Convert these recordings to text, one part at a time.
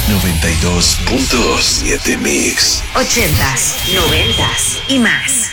92.7 Mix. 80s, 90s y más.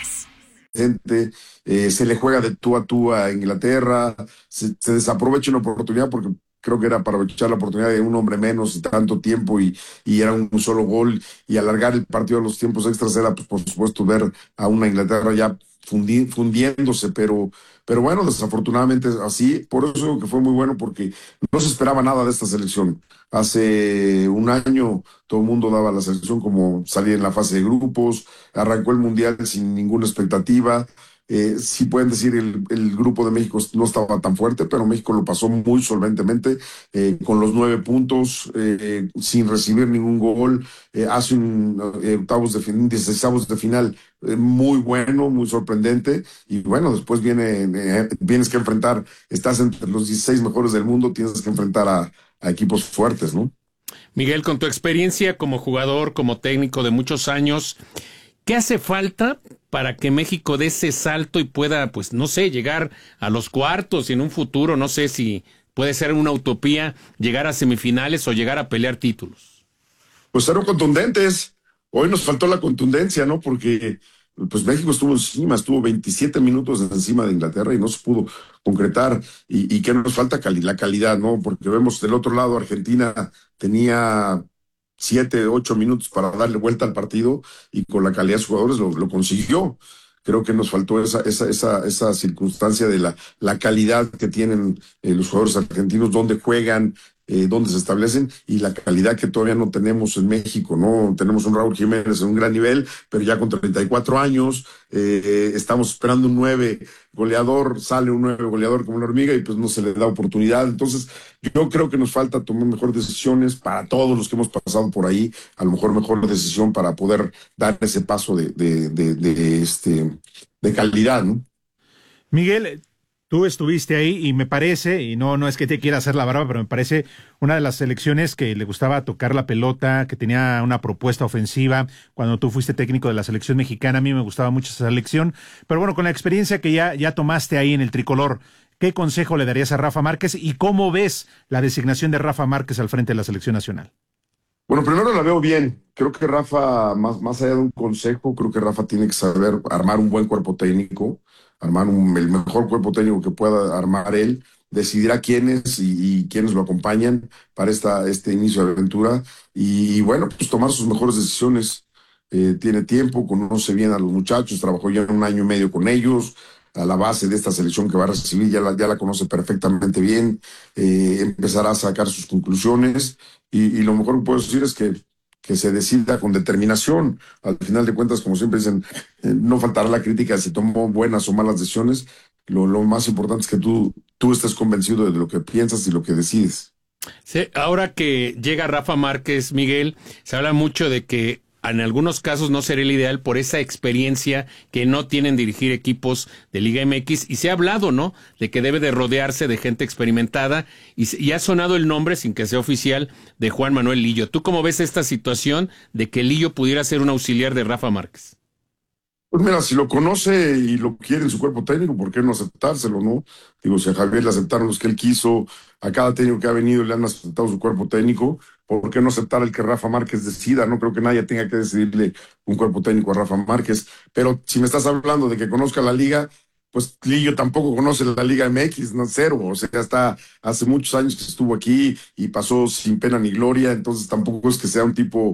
Gente, se le juega de tú a tú a Inglaterra, se desaprovecha una oportunidad porque creo que era para aprovechar la oportunidad de un hombre menos y tanto tiempo y era un solo gol y alargar el partido a los tiempos extras era, pues, por supuesto, ver a una Inglaterra ya fundiéndose, pero bueno, desafortunadamente es así. Por eso digo que fue muy bueno porque no se esperaba nada de esta selección. Hace un año todo el mundo daba a la selección como salir en la fase de grupos, arrancó el Mundial sin ninguna expectativa. Sí pueden decir el grupo de México no estaba tan fuerte, pero México lo pasó muy solventemente, con los 9 puntos, sin recibir ningún gol, hace un octavos de final, 16avos de final muy bueno, muy sorprendente, y bueno, después vienes que enfrentar, estás entre los 16 mejores del mundo, tienes que enfrentar a equipos fuertes, ¿no? Miguel, con tu experiencia como jugador, como técnico de muchos años, ¿qué hace falta para que México dé ese salto y pueda, pues, no sé, llegar a los cuartos y en un futuro, no sé si puede ser una utopía, llegar a semifinales o llegar a pelear títulos? Pues fueron contundentes. Hoy nos faltó la contundencia, ¿no? Porque pues México estuvo encima, estuvo 27 minutos encima de Inglaterra y no se pudo concretar. ¿Y qué nos falta? La calidad, ¿no? Porque vemos del otro lado, Argentina tenía 7, 8 minutos para darle vuelta al partido y con la calidad de sus jugadores lo consiguió. Creo que nos faltó esa circunstancia de la calidad que tienen los jugadores argentinos, dónde juegan, dónde se establecen, y la calidad que todavía no tenemos en México, ¿no? Tenemos un Raúl Jiménez en un gran nivel, pero ya con 34 años, estamos esperando un 9 goleador, sale un 9 goleador como una hormiga y pues no se le da oportunidad. Entonces, yo creo que nos falta tomar mejores decisiones para todos los que hemos pasado por ahí, a lo mejor decisión para poder dar ese paso de calidad, ¿no? Miguel, tú estuviste ahí y me parece, y no es que te quiera hacer la barba, pero me parece una de las selecciones que le gustaba tocar la pelota, que tenía una propuesta ofensiva. Cuando tú fuiste técnico de la selección mexicana, a mí me gustaba mucho esa selección. Pero bueno, con la experiencia que ya tomaste ahí en el tricolor, ¿qué consejo le darías a Rafa Márquez y cómo ves la designación de Rafa Márquez al frente de la selección nacional? Bueno, primero la veo bien. Creo que Rafa, más allá de un consejo, creo que Rafa tiene que saber armar un buen cuerpo técnico, armar el mejor cuerpo técnico que pueda armar él, decidirá quiénes y quiénes lo acompañan para este inicio de aventura y bueno, pues tomar sus mejores decisiones. Tiene tiempo, conoce bien a los muchachos, trabajó ya 1 año y medio con ellos, a la base de esta selección que va a recibir, ya la conoce perfectamente bien, empezará a sacar sus conclusiones y lo mejor que puedo decir es que se decida con determinación. Al final de cuentas, como siempre dicen, no faltará la crítica si tomó buenas o malas decisiones. Lo más importante es que tú estés convencido de lo que piensas y lo que decides. Sí, ahora que llega Rafa Márquez, Miguel, se habla mucho de que en algunos casos no sería el ideal por esa experiencia que no tienen dirigir equipos de Liga MX, y se ha hablado, ¿no?, de que debe de rodearse de gente experimentada, y ha sonado el nombre, sin que sea oficial, de Juan Manuel Lillo. ¿Tú cómo ves esta situación de que Lillo pudiera ser un auxiliar de Rafa Márquez? Pues mira, si lo conoce y lo quiere en su cuerpo técnico, ¿por qué no aceptárselo, no? Digo, si a Javier le aceptaron los que él quiso, a cada técnico que ha venido le han aceptado su cuerpo técnico, ¿por qué no aceptar el que Rafa Márquez decida? No creo que nadie tenga que decidirle un cuerpo técnico a Rafa Márquez, pero si me estás hablando de que conozca la liga, pues Lillo tampoco conoce la Liga MX, no, cero, o sea, está hace muchos años que estuvo aquí y pasó sin pena ni gloria, entonces tampoco es que sea un tipo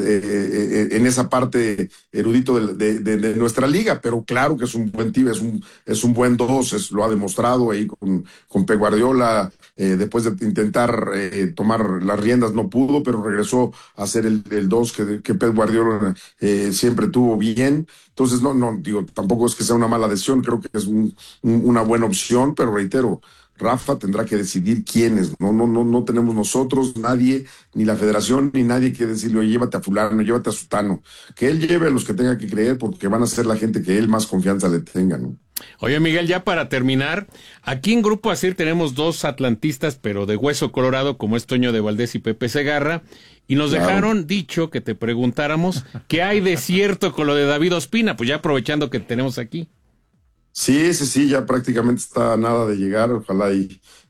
en esa parte erudito de nuestra liga, pero claro que es un buen tipo, es un buen dos, lo ha demostrado ahí con Pep Guardiola, después de intentar tomar las riendas no pudo, pero regresó a ser el dos que Pep Guardiola siempre tuvo bien. Entonces, no, digo, tampoco es que sea una mala decisión, creo que es una buena opción, pero reitero, Rafa tendrá que decidir quiénes, no tenemos nosotros, nadie, ni la federación, ni nadie que decirle, oye, llévate a fulano, llévate a sutano, que él lleve a los que tenga que creer, porque van a ser la gente que él más confianza le tenga, ¿no? Oye, Miguel, ya para terminar, aquí en Grupo ASIR tenemos dos atlantistas, pero de hueso colorado, como es Toño de Valdés y Pepe Segarra, y nos dejaron dicho que te preguntáramos qué hay de cierto con lo de David Ospina, pues ya aprovechando que tenemos aquí. Sí, ya prácticamente está a nada de llegar, ojalá